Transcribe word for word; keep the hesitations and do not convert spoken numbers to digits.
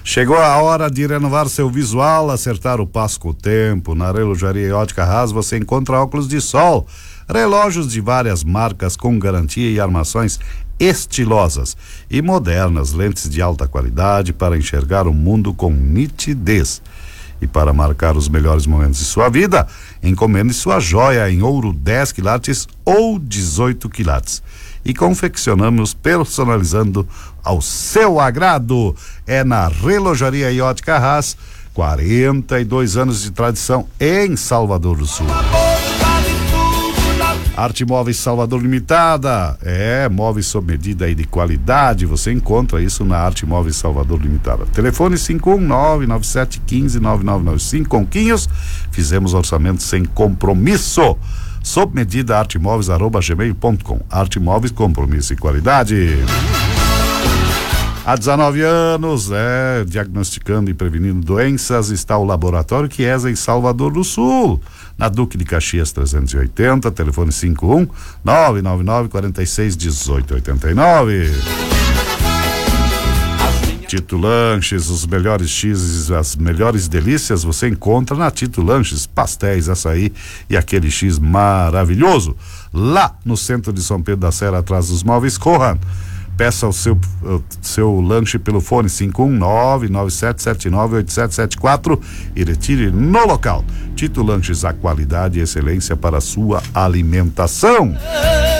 Chegou a hora de renovar seu visual, acertar o passo com o tempo. Na Relojaria e Ótica Haas você encontra óculos de sol, relógios de várias marcas com garantia e armações estilosas e modernas, lentes de alta qualidade para enxergar o mundo com nitidez. E para marcar os melhores momentos de sua vida, encomende sua joia em ouro dez quilates ou dezoito quilates. E confeccionamos personalizando ao seu agrado. É na Relojaria e Ótica Haas, quarenta e dois anos de tradição em Salvador do Sul. Arte Móveis Salvador Limitada, é, móveis sob medida e de qualidade, você encontra isso na Arte Móveis Salvador Limitada. Telefone cinco um nove, nove sete um cinco, nove nove nove cinco, Conquinhos, fizemos orçamento sem compromisso. Sob medida artemóveis arroba gmail ponto com. Arte Móveis, compromisso e qualidade. Há dezenove anos, é, diagnosticando e prevenindo doenças, está o Laboratório Chiesa em Salvador do Sul, na Duque de Caxias trezentos e oitenta, telefone cinco um nove nove nove, quarenta e seis, dezoito, oitenta e nove. Tito Lanches, os melhores X's, as melhores delícias você encontra na Tito Lanches, pastéis, açaí e aquele X maravilhoso, lá no centro de São Pedro da Serra, atrás dos móveis Corran. Peça o seu, o seu lanche pelo fone cinco um nove, nove sete sete nove, oito sete sete quatro e retire no local. Tito Lanches, a qualidade e excelência para a sua alimentação.